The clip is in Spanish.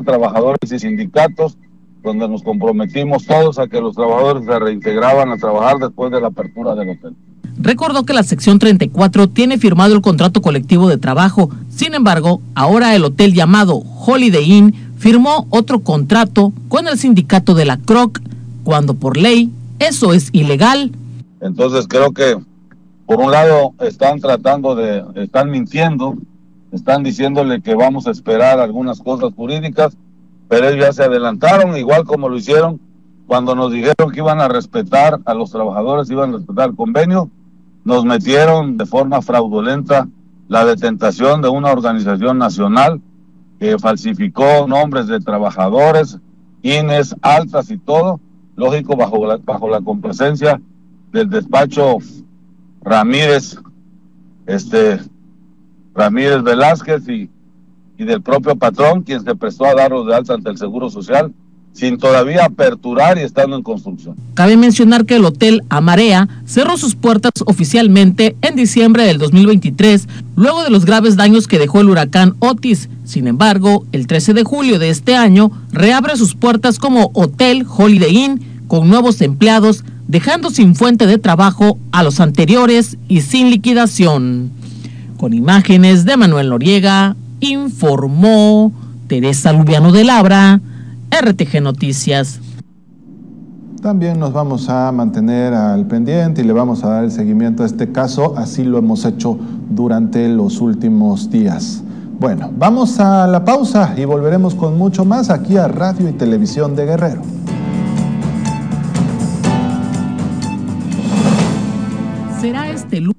trabajadores y sindicatos, donde nos comprometimos todos a que los trabajadores se reintegraban a trabajar después de la apertura del hotel. Recordó que la sección 34 tiene firmado el contrato colectivo de trabajo. Sin embargo, ahora el hotel llamado Holiday Inn firmó otro contrato con el sindicato de la CROC, cuando por ley eso es ilegal. Entonces creo que por un lado están mintiendo, están diciéndole que vamos a esperar algunas cosas jurídicas, pero ellos ya se adelantaron, igual como lo hicieron cuando nos dijeron que iban a respetar a los trabajadores, iban a respetar el convenio. Nos metieron de forma fraudulenta la detentación de una organización nacional que falsificó nombres de trabajadores, INES, altas y todo, lógico, bajo la complacencia del despacho Ramírez Velázquez y del propio patrón, quien se prestó a darlos de alta ante el Seguro Social, sin todavía aperturar y estando en construcción. Cabe mencionar que el Hotel Amarea cerró sus puertas oficialmente en diciembre del 2023, luego de los graves daños que dejó el huracán Otis. Sin embargo, el 13 de julio de este año reabre sus puertas como Hotel Holiday Inn con nuevos empleados, dejando sin fuente de trabajo a los anteriores y sin liquidación. Con imágenes de Manuel Noriega, informó Teresa Lubiano de Labra, RTG Noticias. También nos vamos a mantener al pendiente y le vamos a dar el seguimiento a este caso, así lo hemos hecho durante los últimos días. Bueno, vamos a la pausa y volveremos con mucho más aquí a Radio y Televisión de Guerrero. Será este lunes.